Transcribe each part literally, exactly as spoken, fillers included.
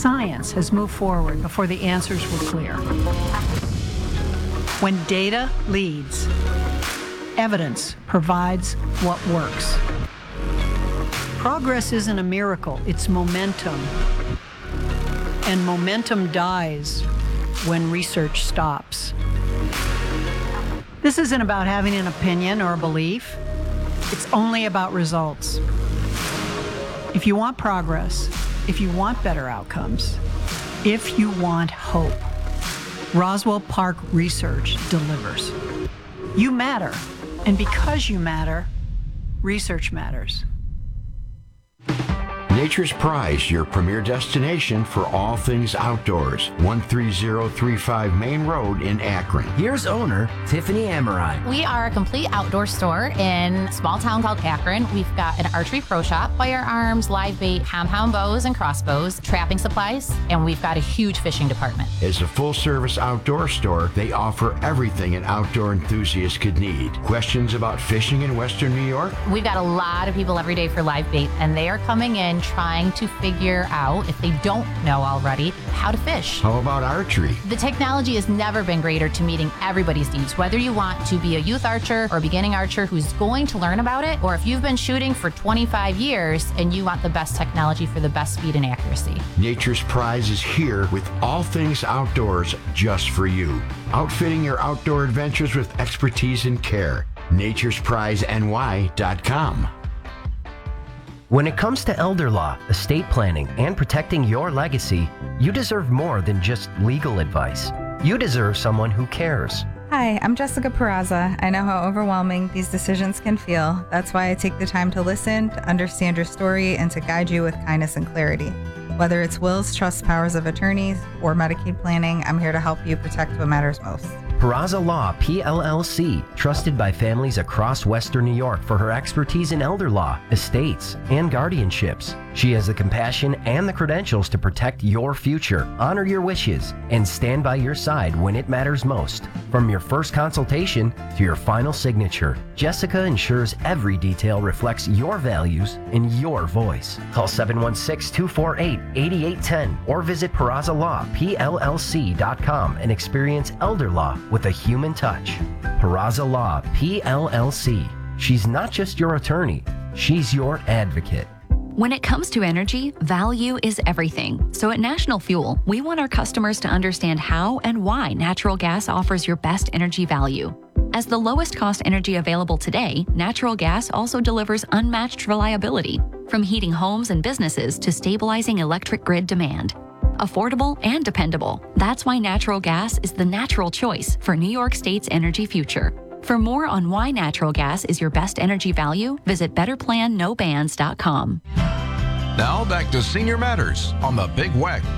Science has moved forward before the answers were clear. When data leads, evidence provides what works. Progress isn't a miracle, it's momentum. And momentum dies when research stops. This isn't about having an opinion or a belief. It's only about results. If you want progress, if you want better outcomes, if you want hope, Roswell Park Research delivers. You matter, and because you matter, research matters. Nature's Prize, your premier destination for all things outdoors. one three zero three five Main Road in Akron. Here's owner Tiffany Amarai. We are a complete outdoor store in a small town called Akron. We've got an archery pro shop, firearms, live bait, compound bows and crossbows, trapping supplies, and we've got a huge fishing department. As a full-service outdoor store, they offer everything an outdoor enthusiast could need. Questions about fishing in Western New York? We've got a lot of people every day for live bait, and they are coming in trying to figure out, if they don't know already, how to fish. How about archery? The technology has never been greater to meeting everybody's needs, whether you want to be a youth archer or a beginning archer who's going to learn about it, or if you've been shooting for twenty-five years and you want the best technology for the best speed and accuracy. Nature's Prize is here with all things outdoors just for you. Outfitting your outdoor adventures with expertise and care. natures prize N Y dot com. When it comes to elder law, estate planning, and protecting your legacy, you deserve more than just legal advice. You deserve someone who cares. Hi, I'm Jessica Peraza. I know how overwhelming these decisions can feel. That's why I take the time to listen, to understand your story, and to guide you with kindness and clarity. Whether it's wills, trusts, powers of attorneys, or Medicaid planning, I'm here to help you protect what matters most. Peraza Law, P L L C, trusted by families across Western New York for her expertise in elder law, estates, and guardianships. She has the compassion and the credentials to protect your future, honor your wishes, and stand by your side when it matters most. From your first consultation to your final signature, Jessica ensures every detail reflects your values and your voice. Call seven one six, two four eight, eight eight one zero or visit Peraza Law P L L C dot com and experience elder law with a human touch. Peraza Law P L L C. She's not just your attorney, she's your advocate. When it comes to energy, value is everything. So at National Fuel, we want our customers to understand how and why natural gas offers your best energy value. As the lowest cost energy available today, natural gas also delivers unmatched reliability, from heating homes and businesses to stabilizing electric grid demand. Affordable and dependable. That's why natural gas is the natural choice for New York State's energy future. For more on why natural gas is your best energy value, visit better plan no bands dot com. Now back to Senior Matters on the Big W E C.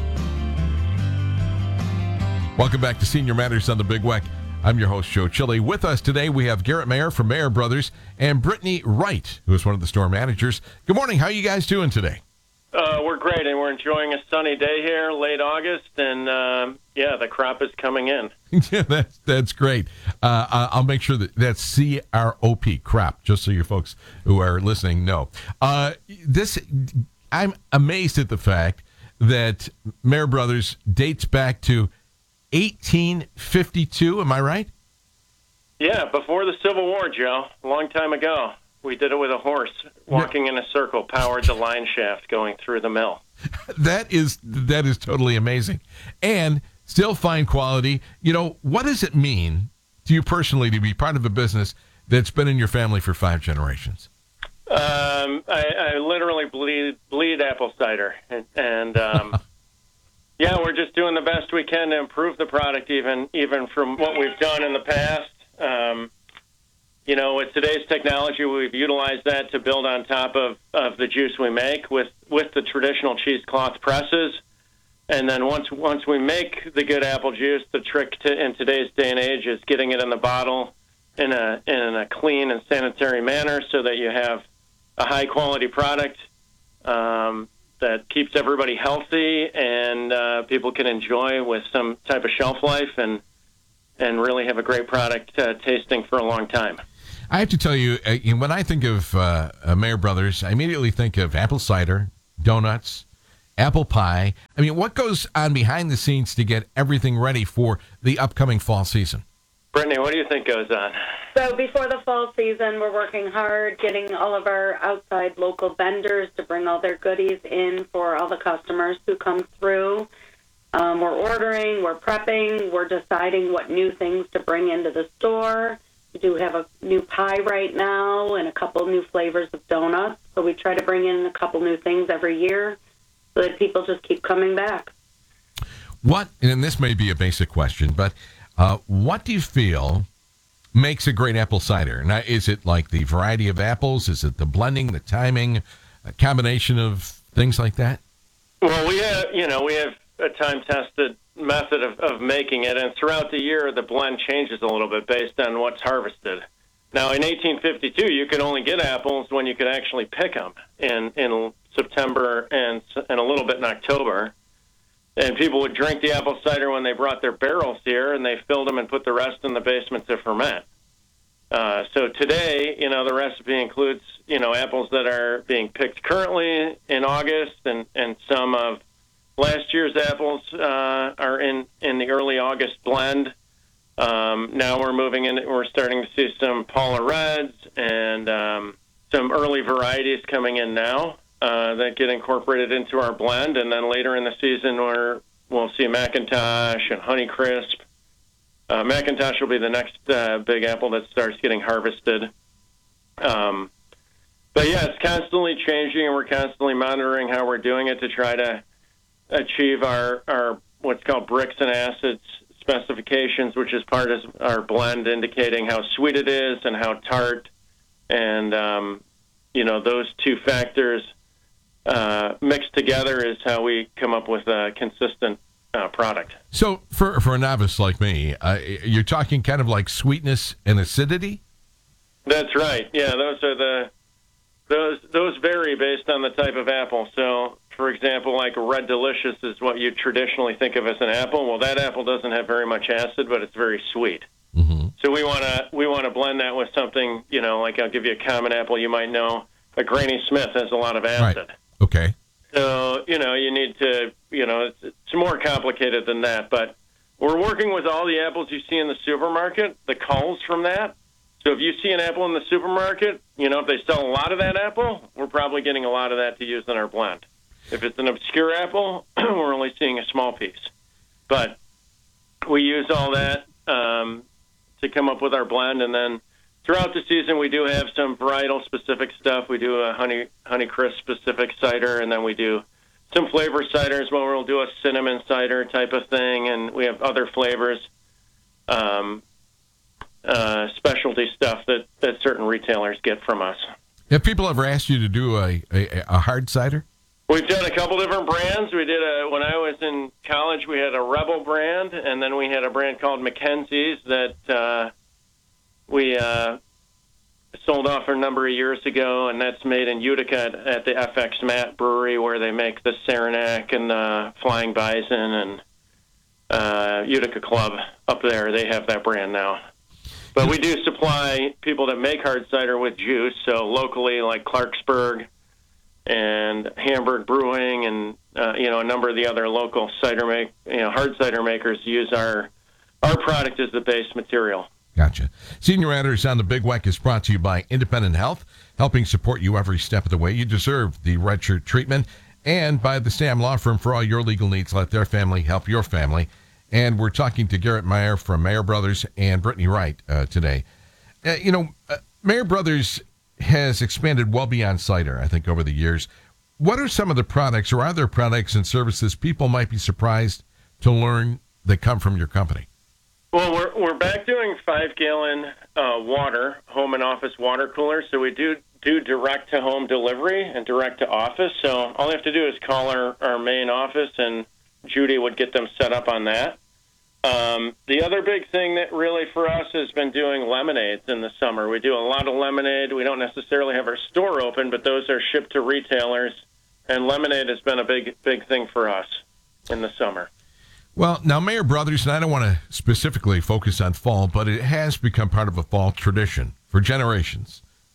Welcome back to Senior Matters on the Big W E C. I'm your host, Joe Chile. With us today, we have Garrett Mayer from Mayer Brothers and Brittany Wright, who is one of the store managers. Good morning. How are you guys doing today? Uh, we're great, and we're enjoying a sunny day here, late August, and uh, yeah, the crop is coming in. Yeah, that's that's great. Uh, I'll make sure that that's C R O P, crop, just so your folks who are listening know. Uh, this, I'm amazed at the fact that Mayer Brothers dates back to eighteen fifty-two. Am I right? Yeah, before the Civil War, Joe, a long time ago. We did it with a horse walking in a circle, powered the line shaft going through the mill. That is that is totally amazing. And still fine quality. You know, what does it mean to you personally to be part of a business that's been in your family for five generations? Um, I, I literally bleed bleed apple cider. And, and um, yeah, we're just doing the best we can to improve the product even, even from what we've done in the past. Um You know, with today's technology, we've utilized that to build on top of, of the juice we make with, with the traditional cheesecloth presses. And then once once we make the good apple juice, the trick to, in today's day and age is getting it in the bottle in a in a clean and sanitary manner so that you have a high-quality product um, that keeps everybody healthy and uh, people can enjoy with some type of shelf life and, and really have a great product uh, tasting for a long time. I have to tell you, uh, when I think of uh, uh, Mayer Brothers, I immediately think of apple cider, donuts, apple pie. I mean, what goes on behind the scenes to get everything ready for the upcoming fall season? Brittany, what do you think goes on? So before the fall season, we're working hard getting all of our outside local vendors to bring all their goodies in for all the customers who come through. Um, we're ordering, we're prepping, we're deciding what new things to bring into the store. We do have a new pie right now and a couple new flavors of donuts. So we try to bring in a couple new things every year so that people just keep coming back. What, and this may be a basic question, but uh, what do you feel makes a great apple cider? Now, is it like the variety of apples? Is it the blending, the timing, a combination of things like that? Well, we have, you know, we have a time-tested method of, of making it, and throughout the year, the blend changes a little bit based on what's harvested. Now, in eighteen fifty-two, you could only get apples when you could actually pick them in, in September and, and a little bit in October. And people would drink the apple cider when they brought their barrels here, and they filled them and put the rest in the basement to ferment. Uh, so today, you know, the recipe includes, you know, apples that are being picked currently in August, and, and some of last year's apples uh, are in, in the early August blend. Um, now we're moving in, we're starting to see some Paula Reds and um, some early varieties coming in now. Uh, that get incorporated into our blend, and then later in the season we're, we'll see Macintosh and Honeycrisp. Uh, Macintosh will be the next uh, big apple that starts getting harvested. Um, but yeah, it's constantly changing, and we're constantly monitoring how we're doing it to try to achieve our, our what's called bricks and acids specifications, which is part of our blend indicating how sweet it is and how tart, and um, you know, those two factors Uh, mixed together is how we come up with a consistent uh, product. So for for a novice like me, uh, you're talking kind of like sweetness and acidity? That's right. Yeah, those are the those those vary based on the type of apple. So, for example, like Red Delicious is what you traditionally think of as an apple. Well, that apple doesn't have very much acid, but it's very sweet. Mm-hmm. So we want to we want to blend that with something, you know, like I'll give you a common apple you might know. A Granny Smith has a lot of acid. Right. Okay. So, you know, you need to, you know, it's, it's more complicated than that. But we're working with all the apples you see in the supermarket, the culls from that. So if you see an apple in the supermarket, you know, if they sell a lot of that apple, we're probably getting a lot of that to use in our blend. If it's an obscure apple, we're only seeing a small piece. But we use all that um, to come up with our blend, and then throughout the season, we do have some varietal-specific stuff. We do a honey Honeycrisp-specific cider, and then we do some flavor ciders where we'll do a cinnamon cider type of thing, and we have other flavors, um, uh, specialty stuff that, that certain retailers get from us. Have people ever asked you to do a, a, a hard cider? We've done a couple different brands. We did a when I was in college, we had a Rebel brand, and then we had a brand called Mackenzie's that uh, we uh, sold off a number of years ago, and that's made in Utica at the F X Matt Brewery, where they make the Saranac and the Flying Bison and uh, Utica Club up there. They have that brand now. But we do supply people that make hard cider with juice, so locally like Clarksburg and Hamburg Brewing and uh, you know, a number of the other local cider make you know hard cider makers use our our product as the base material. Gotcha. Senior Matters on the Big Weck is brought to you by Independent Health, helping support you every step of the way. You deserve the red shirt treatment, and by the Sam Law Firm for all your legal needs. Let their family help your family. And we're talking to Garrett Meyer from Meyer Brothers and Brittany Wright uh, today. Uh, you know, uh, Meyer Brothers has expanded well beyond cider, I think, over the years. What are some of the products or other products and services people might be surprised to learn that come from your company? Well, we're we're back doing five gallon uh, water, home and office water coolers. So we do do direct to home delivery and direct to office. So all they have to do is call our, our main office, and Judy would get them set up on that. Um, the other big thing that really for us has been doing lemonades in the summer. We do a lot of lemonade. We don't necessarily have our store open, but those are shipped to retailers, and lemonade has been a big big thing for us in the summer. Well, now, Meyer Brothers, and I don't want to specifically focus on fall, but it has become part of a fall tradition for generations.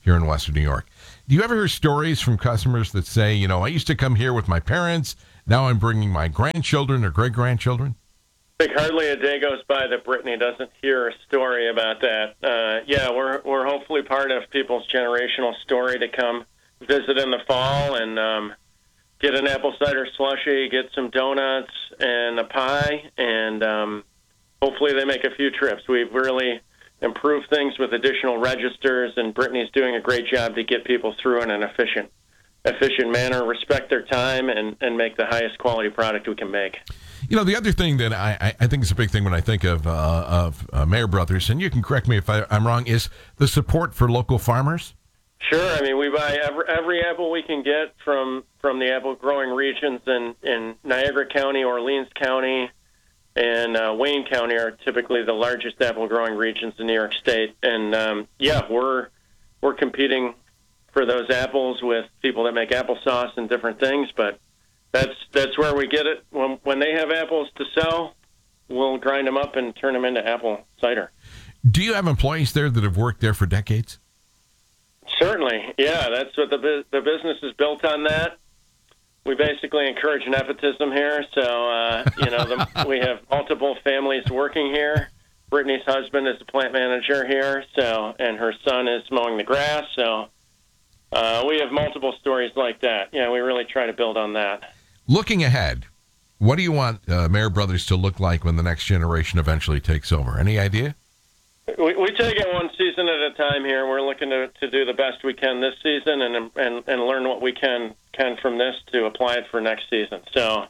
here in Western New York. Do you ever hear stories from customers that say, you know, I used to come here with my parents, now I'm bringing my grandchildren or great-grandchildren? I think hardly a day goes by that Brittany doesn't hear a story about that. Uh, yeah, we're we're hopefully part of people's generational story to come visit in the fall and um, get an apple cider slushie, get some donuts and a pie, and um, hopefully they make a few trips. We've really improved things with additional registers, and Brittany's doing a great job to get people through in an efficient efficient manner, respect their time, and, and make the highest quality product we can make. You know, the other thing that I, I think is a big thing when I think of, uh, of uh, Mayer Brothers, and you can correct me if I, I'm wrong, is the support for local farmers. Sure. I mean, we buy every, every apple we can get from, from the apple growing regions in, in Niagara County, Orleans County, and uh, Wayne County are typically the largest apple growing regions in New York State. And um, yeah, we're we're competing for those apples with people that make applesauce and different things, but that's that's where we get it. When when they have apples to sell, we'll grind them up and turn them into apple cider. Do you have employees there that have worked there for decades? Certainly, yeah. That's what the bu- the business is built on. That we basically encourage nepotism here. So uh, you know, the, we have multiple families working here. Brittany's husband is the plant manager here, so and her son is mowing the grass. So uh, we have multiple stories like that. Yeah, we really try to build on that. Looking ahead, what do you want uh, Mayer Brothers to look like when the next generation eventually takes over? Any idea? We, we take it one season at a time here. We're looking to, to do the best we can this season and, and and learn what we can can from this to apply it for next season. So,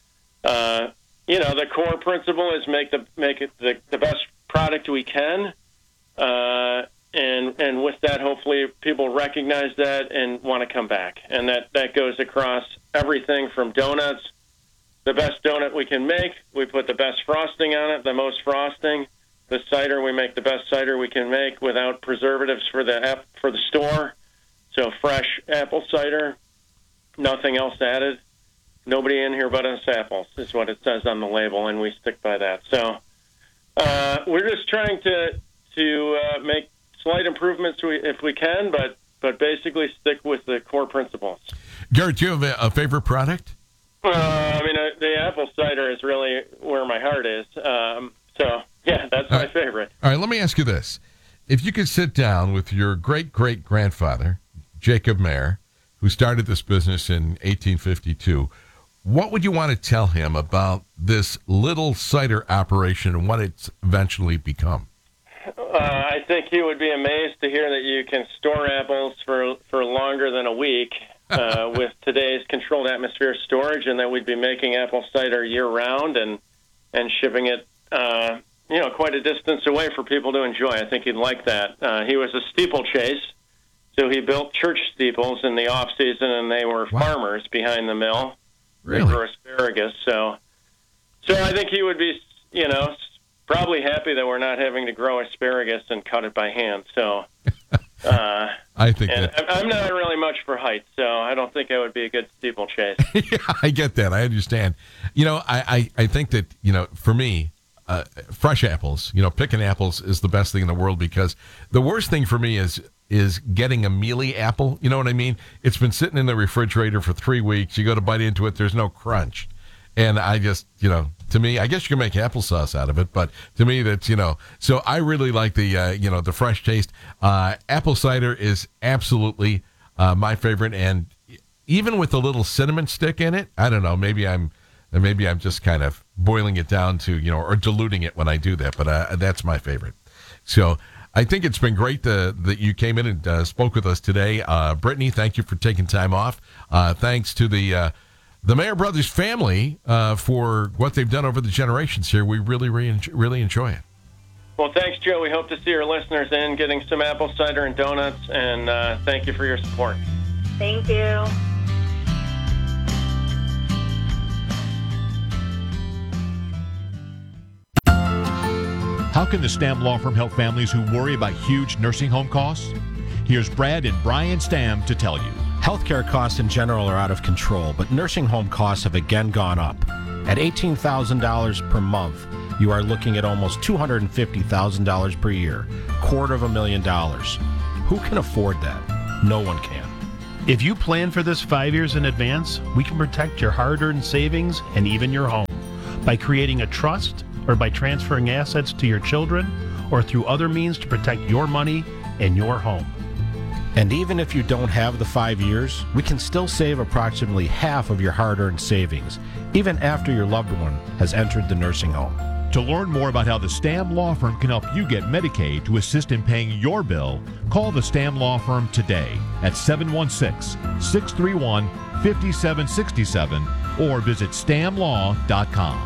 uh, you know, the core principle is make the make it the, the best product we can, uh, and and with that, hopefully, people recognize that and want to come back. And that, that goes across everything from donuts, the best donut we can make. We put the best frosting on it, the most frosting. The cider, we make the best cider we can make without preservatives for the app, for the store. So fresh apple cider, nothing else added. Nobody in here but us apples is what it says on the label, and we stick by that. So uh, we're just trying to to uh, make slight improvements if we can, but but basically stick with the core principles. Garrett, do you have a, a favorite product? Uh, I mean, uh, the apple cider is really where my heart is. Um, so. Yeah, that's my favorite. All right, let me ask you this. If you could sit down with your great-great-grandfather, Jacob Mayer, who started this business in eighteen fifty-two, what would you want to tell him about this little cider operation and what it's eventually become? Uh, I think he would be amazed to hear that you can store apples for, for longer than a week uh, with today's controlled atmosphere storage, and that we'd be making apple cider year-round and, and shipping it uh, you know, quite a distance away for people to enjoy. I think he'd like that. Uh, he was a steeplechase, so he built church steeples in the off season, and they were wow. farmers behind the mill. Really? They grew asparagus. So, so I think he would be, you know, probably happy that we're not having to grow asparagus and cut it by hand. So, uh, I think and that... I'm not really much for height, so I don't think I would be a good steeplechase. Yeah, I get that. I understand. You know, I, I, I think that, you know, for me, Uh, fresh apples, you know, picking apples is the best thing in the world, because the worst thing for me is is getting a mealy apple. You know what I mean? It's been sitting in the refrigerator for three weeks. You go to bite into it, there's no crunch. And I just, you know, to me, I guess you can make applesauce out of it, but to me, that's, you know, so I really like the, uh, you know, the fresh taste. Uh, apple cider is absolutely uh, my favorite. And even with a little cinnamon stick in it, I don't know, maybe I'm, And maybe I'm just kind of boiling it down to, you know, or diluting it when I do that. But uh, that's my favorite. So I think it's been great to, that you came in and uh, spoke with us today. Uh, Brittany, thank you for taking time off. Uh, thanks to the uh, the Mayer Brothers family uh, for what they've done over the generations here. We really, really, really enjoy it. Well, thanks, Joe. We hope to see our listeners in getting some apple cider and donuts. And uh, thank you for your support. Thank you. How can the Stamm Law Firm help families who worry about huge nursing home costs? Here's Brad and Brian Stamm to tell you. Healthcare costs in general are out of control, but nursing home costs have again gone up. At eighteen thousand dollars per month, you are looking at almost two hundred fifty thousand dollars per year, quarter of a million dollars. Who can afford that? No one can. If you plan for this five years in advance, we can protect your hard-earned savings and even your home by creating a trust or by transferring assets to your children or through other means to protect your money and your home. And even if you don't have the five years, we can still save approximately half of your hard-earned savings, even after your loved one has entered the nursing home. To learn more about how the Stamm Law Firm can help you get Medicaid to assist in paying your bill, call the Stamm Law Firm today at seven one six, six three one, five seven six seven or visit stam law dot com.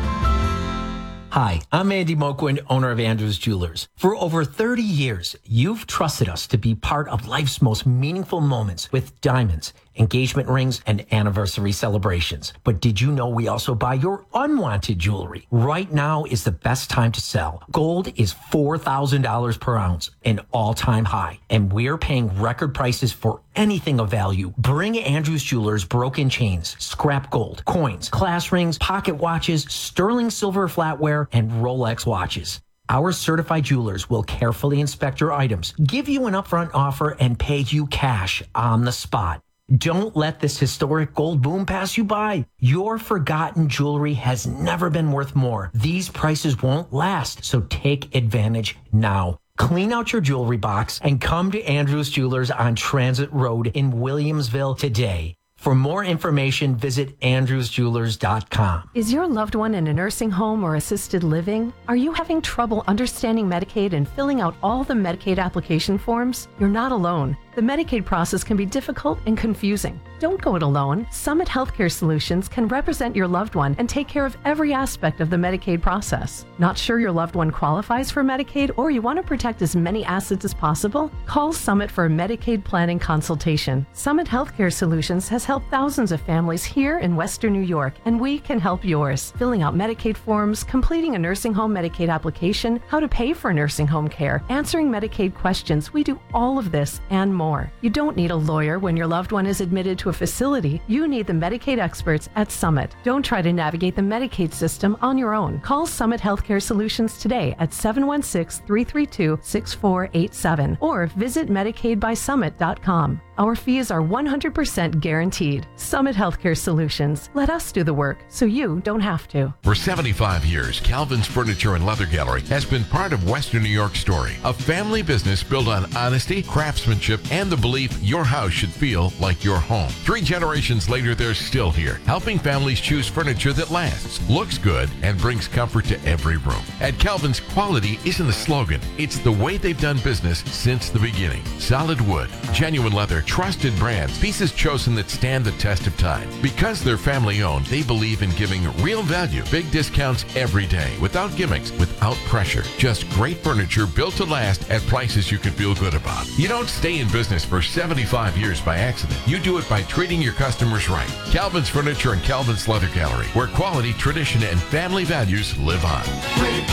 Hi, I'm Andy Moquin, owner of Andrews Jewelers. For over thirty years, you've trusted us to be part of life's most meaningful moments with diamonds, engagement rings, and anniversary celebrations. But did you know we also buy your unwanted jewelry? Right now is the best time to sell. Gold is four thousand dollars per ounce, an all-time high, and we're paying record prices for anything of value. Bring Andrews Jewelers broken chains, scrap gold, coins, class rings, pocket watches, sterling silver flatware, and Rolex watches. Our certified jewelers will carefully inspect your items, give you an upfront offer, and pay you cash on the spot. Don't let this historic gold boom pass you by. Your forgotten jewelry has never been worth more. These prices won't last, so take advantage now. Clean out your jewelry box and come to Andrews Jewelers on Transit Road in Williamsville today. For more information, visit andrews jewelers dot com. Is your loved one in a nursing home or assisted living? Are you having trouble understanding Medicaid and filling out all the Medicaid application forms? You're not alone. The Medicaid process can be difficult and confusing. Don't go it alone. Summit Healthcare Solutions can represent your loved one and take care of every aspect of the Medicaid process. Not sure your loved one qualifies for Medicaid or you want to protect as many assets as possible? Call Summit for a Medicaid planning consultation. Summit Healthcare Solutions has helped thousands of families here in Western New York, and we can help yours. Filling out Medicaid forms, completing a nursing home Medicaid application, how to pay for nursing home care, answering Medicaid questions. We do all of this and more. More. You don't need a lawyer when your loved one is admitted to a facility. You need the Medicaid experts at Summit. Don't try to navigate the Medicaid system on your own. Call Summit Healthcare Solutions today at seven one six, three three two, six four eight seven or visit medicaid by summit dot com. Our fees are one hundred percent guaranteed. Summit Healthcare Solutions. Let us do the work so you don't have to. For seventy-five years, Calvin's Furniture and Leather Gallery has been part of Western New York's story. A family business built on honesty, craftsmanship, and the belief your house should feel like your home. Three generations later, they're still here, helping families choose furniture that lasts, looks good, and brings comfort to every room. At Calvin's, quality isn't a slogan. It's the way they've done business since the beginning. Solid wood, genuine leather, trusted brands, pieces chosen that stand the test of time. Because they're family owned, they believe in giving real value. Big discounts every day, without gimmicks, without pressure. Just great furniture built to last at prices you can feel good about. You don't stay in business for seventy-five years by accident. You do it by treating your customers right. Calvin's Furniture and Calvin's Leather Gallery, where quality, tradition, and family values live on.